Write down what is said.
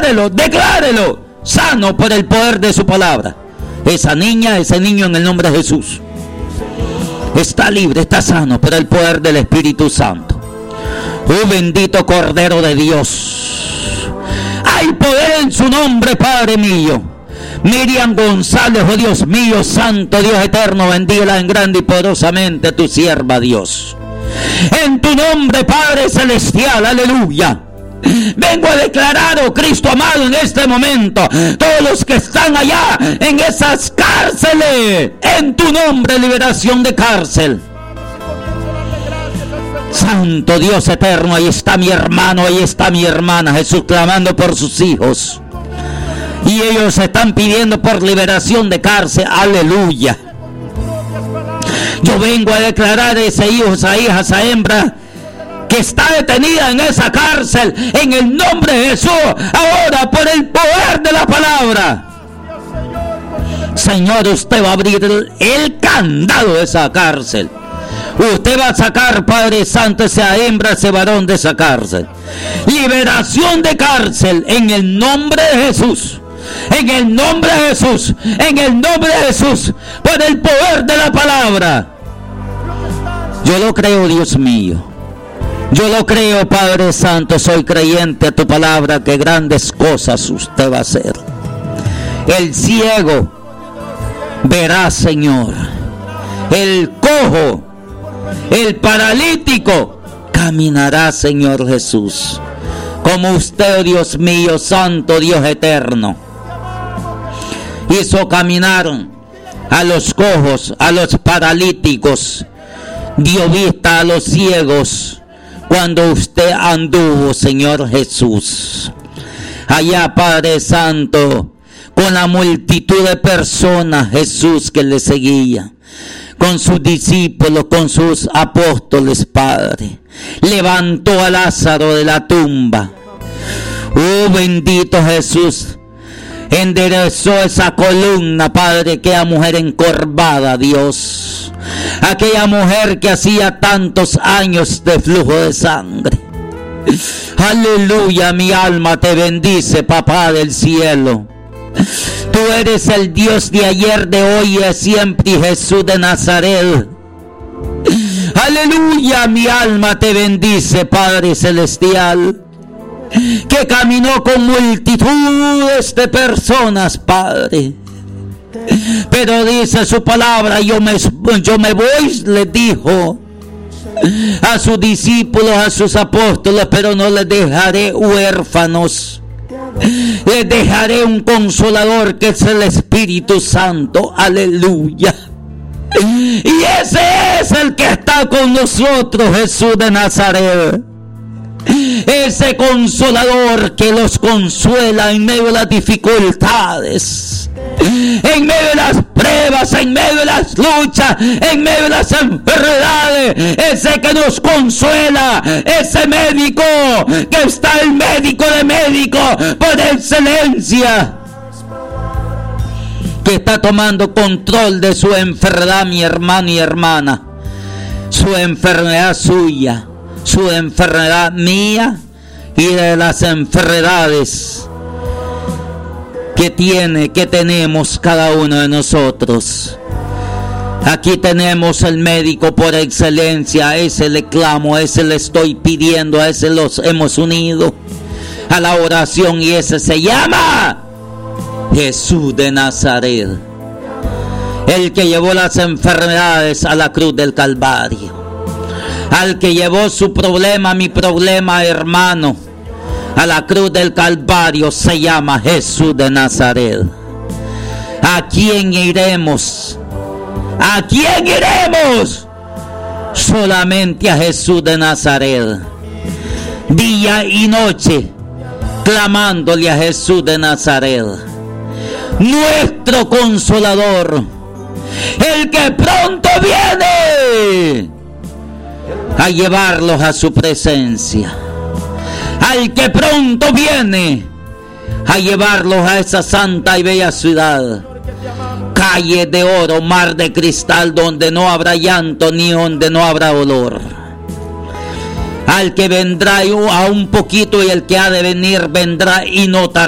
declárelo, sano por el poder de su palabra. Esa niña, ese niño, en el nombre de Jesús, está libre, está sano por el poder del Espíritu Santo. Oh, bendito Cordero de Dios. Hay poder en su nombre, Padre mío. Miriam González, oh Dios mío, santo Dios eterno, bendígala en grande y poderosamente tu sierva, Dios. En tu nombre, Padre celestial, aleluya. Vengo a declarar, oh Cristo amado, en este momento, todos los que están allá en esas cárceles, en tu nombre, liberación de cárcel. Santo Dios eterno, ahí está mi hermano, ahí está mi hermana, Jesús clamando por sus hijos. Y ellos están pidiendo por liberación de cárcel, aleluya. Yo vengo a declarar a ese hijo, esa hija, esa hembra que está detenida en esa cárcel, en el nombre de Jesús, ahora por el poder de la palabra. Señor, usted va a abrir el candado de esa cárcel. Usted va a sacar, Padre Santo, esa hembra, ese varón de esa cárcel. Liberación de cárcel en el nombre de Jesús. En el nombre de Jesús. En el nombre de Jesús. Por el poder de la palabra. Yo lo creo, Dios mío. Yo lo creo, Padre Santo. Soy creyente a tu palabra, que grandes cosas usted va a hacer. El ciego verá, Señor. El cojo, el paralítico caminará, Señor Jesús, como usted, oh Dios mío, santo Dios eterno, hizo caminar a los cojos, a los paralíticos, dio vista a los ciegos cuando usted anduvo, Señor Jesús. Allá, Padre Santo, con la multitud de personas, Jesús, que le seguía, con sus discípulos, con sus apóstoles, Padre, levantó a Lázaro de la tumba. Oh, bendito Jesús, enderezó esa columna, Padre, aquella mujer encorvada, Dios, aquella mujer que hacía tantos años de flujo de sangre. Aleluya, mi alma te bendice, Papá del cielo. Tú eres el Dios de ayer, de hoy y de siempre, y Jesús de Nazaret. Aleluya, mi alma te bendice, Padre celestial, que caminó con multitudes de personas, Padre. Pero dice su palabra, yo me voy, les dijo a sus discípulos, a sus apóstoles, pero no les dejaré huérfanos. Les dejaré un consolador, que es el Espíritu Santo. Aleluya. Y ese es el que está con nosotros, Jesús de Nazaret. Ese consolador que los consuela en medio de las dificultades, en medio de las pruebas, en medio de las luchas, en medio de las enfermedades. Ese que nos consuela, ese médico que está, el médico de médicos por excelencia, que está tomando control de su enfermedad, mi hermano y hermana, su enfermedad suya, su enfermedad mía y de las enfermedades que tenemos cada uno de nosotros. Aquí tenemos el médico por excelencia, a ese le clamo, a ese le estoy pidiendo, a ese los hemos unido a la oración, y ese se llama Jesús de Nazaret, el que llevó las enfermedades a la cruz del Calvario, al que llevó su problema, mi problema, hermano, a la cruz del Calvario, se llama Jesús de Nazaret. ¿A quién iremos? ¿A quién iremos? Solamente a Jesús de Nazaret. Día y noche clamándole a Jesús de Nazaret, nuestro consolador, el que pronto viene a llevarlos a su presencia, al que pronto viene a llevarlos a esa santa y bella ciudad, calle de oro, mar de cristal, donde no habrá llanto ni donde no habrá dolor. Al que vendrá a un poquito, y el que ha de venir vendrá y no tardará.